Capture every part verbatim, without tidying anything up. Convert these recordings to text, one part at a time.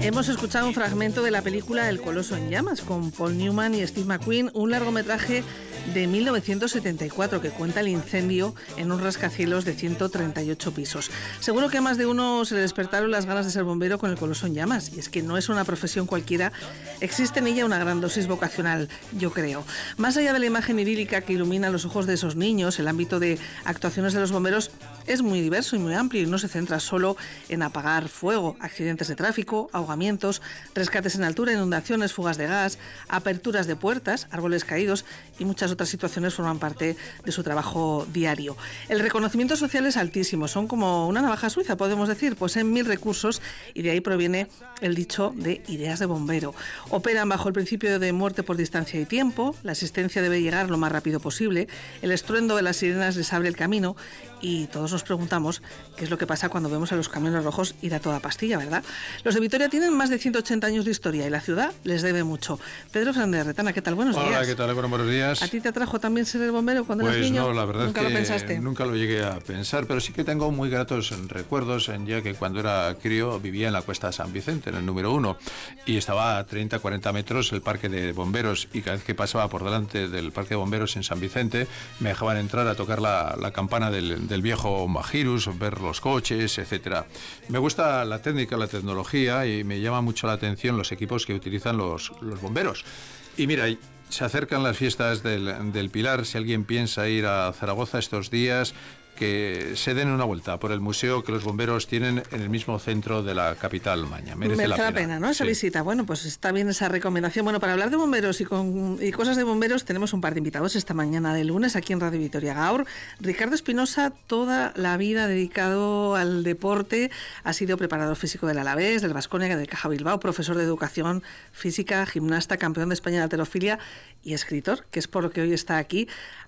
Hemos escuchado un fragmento de la película El Coloso en Llamas con Paul Newman y Steve McQueen, un largometraje de mil novecientos setenta y cuatro que cuenta el incendio en un rascacielos de ciento treinta y ocho pisos. Seguro que a más de uno se le despertaron las ganas de ser bombero con El Coloso en Llamas, y es que no es una profesión cualquiera, existe en ella una gran dosis vocacional, yo creo. Más allá de la imagen idílica que ilumina los ojos de esos niños, el ámbito de actuaciones de los bomberos es muy diverso y muy amplio y no se centra solo en apagar fuego, accidentes de tráfico, ahogamientos, rescates en altura, inundaciones, fugas de gas, aperturas de puertas, árboles caídos y muchas otras situaciones forman parte de su trabajo diario. El reconocimiento social es altísimo, son como una navaja suiza, podemos decir, poseen mil recursos y de ahí proviene el dicho de ideas de bombero. Operan bajo el principio de muerte por distancia y tiempo, la asistencia debe llegar lo más rápido posible, el estruendo de las sirenas les abre el camino y todos nos preguntamos qué es lo que pasa cuando vemos a los camiones rojos ir a toda pastilla, ¿verdad? Los de Vitoria tienen más de ciento ochenta años de historia y la ciudad les debe mucho. Pedro Fernández Retana, ¿qué tal? Buenos Hola, días. Hola, ¿qué tal? Bueno, buenos días. ¿A ti te atrajo también ser el bombero cuando pues eras niño? Pues no, la verdad ¿Nunca es que lo pensaste? Nunca lo llegué a pensar, pero sí que tengo muy gratos recuerdos, ya que cuando era crío vivía en la Cuesta de San Vicente, en el número uno, y estaba a treinta, cuarenta metros el parque de bomberos, y cada vez que pasaba por delante del parque de bomberos en San Vicente, me dejaban entrar a tocar la, la campana del, del viejo Magirus, ver los coches, etcétera. Me gusta la técnica, la tecnología, y me llama mucho la atención los equipos que utilizan los, los bomberos. Y mira, se acercan las fiestas del, del Pilar. Si alguien piensa ir a Zaragoza estos días, que se den una vuelta por el museo que los bomberos tienen en el mismo centro de la capital maña. Merece, Merece la pena, la pena, ¿no? Esa sí. visita. Bueno, pues está bien esa recomendación. Bueno, para hablar de bomberos y, con, y cosas de bomberos tenemos un par de invitados esta mañana de lunes aquí en Radio Vitoria Gaur. Ricardo Espinosa, toda la vida dedicado al deporte, ha sido preparador físico del Alavés, del Baskonia, del Caja Bilbao, profesor de educación física, gimnasta, campeón de España de halterofilia y escritor, que es por lo que hoy está aquí.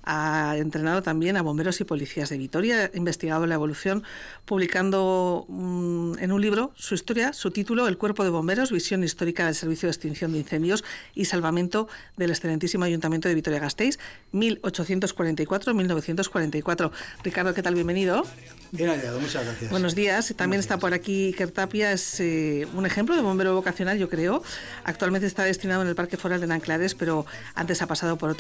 Ha entrenado también a bomberos y policías de Vitoria, ha investigado la evolución, publicando um, en un libro su historia, su título, El cuerpo de bomberos, visión histórica del servicio de extinción de incendios y salvamento del excelentísimo Ayuntamiento de Vitoria-Gasteiz, mil ochocientos cuarenta y cuatro a mil novecientos cuarenta y cuatro. Ricardo, ¿qué tal? Bienvenido. Bien hallado, muchas gracias. Buenos días. También Buenos días. Está por aquí Iker Tapia, es eh, un ejemplo de bombero vocacional, yo creo. Actualmente está destinado en el Parque Foral de Nanclares, pero antes ha pasado por otro